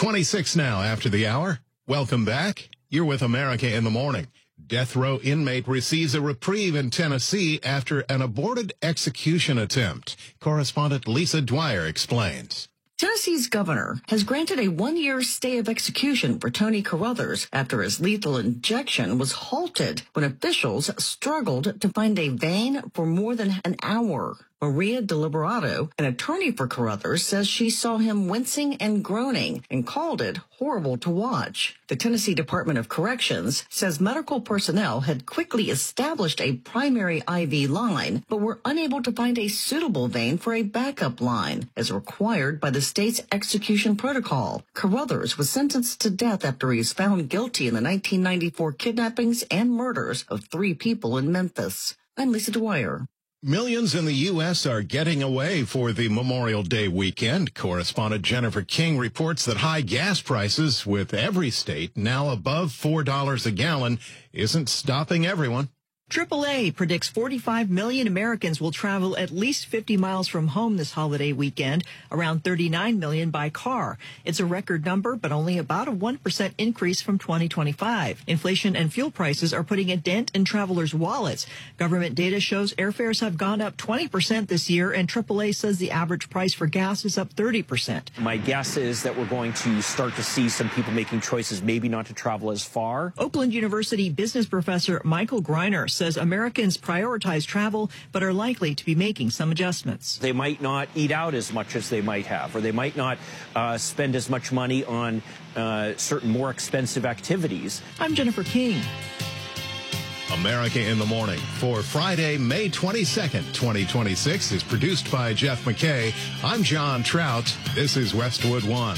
26 now after the hour. Welcome back. You're with America in the Morning. Death row inmate receives a reprieve in Tennessee after an aborted execution attempt. Correspondent Lisa Dwyer explains. Tennessee's governor has granted a 1-year stay of execution for Tony Carruthers after his lethal injection was halted when officials struggled to find a vein for more than an hour. Maria DeLiberato, an attorney for Carruthers, says she saw him wincing and groaning and called it horrible to watch. The Tennessee Department of Corrections says medical personnel had quickly established a primary IV line, but were unable to find a suitable vein for a backup line, as required by the state's execution protocol. Carruthers was sentenced to death after he was found guilty in the 1994 kidnappings and murders of 3 people in Memphis. I'm Lisa Dwyer. Millions in the U.S. are getting away for the Memorial Day weekend. Correspondent Jennifer King reports that high gas prices, with every state now above $4 a gallon, isn't stopping everyone. AAA predicts 45 million Americans will travel at least 50 miles from home this holiday weekend, around 39 million by car. It's a record number, but only about a 1% increase from 2025. Inflation and fuel prices are putting a dent in travelers' wallets. Government data shows airfares have gone up 20% this year, and AAA says the average price for gas is up 30%. My guess is that we're going to start to see some people making choices maybe not to travel as far. Oakland University business professor Michael Greiner says Americans prioritize travel but are likely to be making some adjustments. They might not eat out as much as they might have, or they might not spend as much money on certain more expensive activities. I'm Jennifer King. America in the Morning for Friday, May 22nd, 2026 is produced by Jeff McKay. I'm John Trout. This is Westwood One.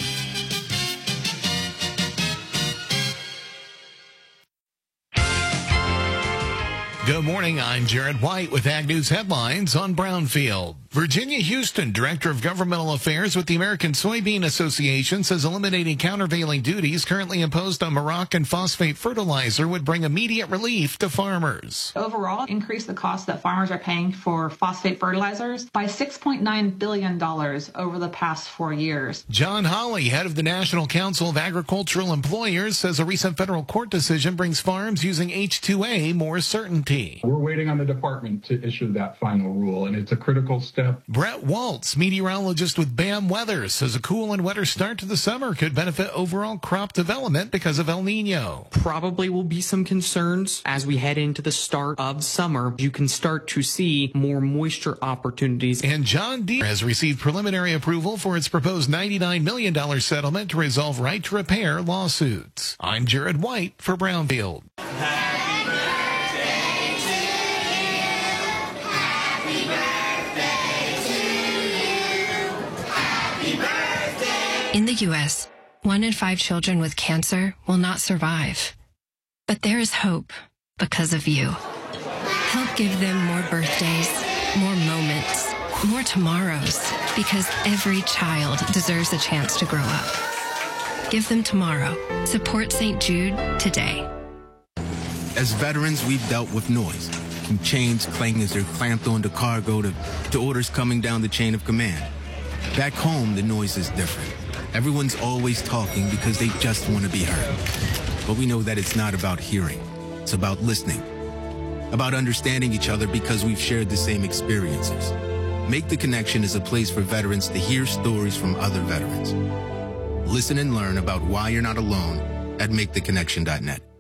Good morning. I'm Jared White with Ag News headlines on Brownfield. Virginia Houston, Director of Governmental Affairs with the American Soybean Association, says eliminating countervailing duties currently imposed on Moroccan phosphate fertilizer would bring immediate relief to farmers. Overall, increase the cost that farmers are paying for phosphate fertilizers by $6.9 billion over the past 4 years. John Hawley, head of the National Council of Agricultural Employers, says a recent federal court decision brings farms using H2A more certainty. We're waiting on the department to issue that final rule, and it's a critical step. Brett Waltz, meteorologist with BAM Weather, says a cool and wetter start to the summer could benefit overall crop development because of El Nino. Probably will be some concerns as we head into the start of summer. You can start to see more moisture opportunities. And John Deere has received preliminary approval for its proposed $99 million settlement to resolve right to repair lawsuits. I'm Jared White for Brownfield. In the U.S., 1 in 5 children with cancer will not survive. But there is hope because of you. Help give them more birthdays, more moments, more tomorrows, because every child deserves a chance to grow up. Give them tomorrow. Support St. Jude today. As veterans, we've dealt with noise, from chains clanging as they're clamped onto cargo to orders coming down the chain of command. Back home, the noise is different. Everyone's always talking because they just want to be heard. But we know that it's not about hearing. It's about listening. About understanding each other because we've shared the same experiences. Make the Connection is a place for veterans to hear stories from other veterans. Listen and learn about why you're not alone at MakeTheConnection.net.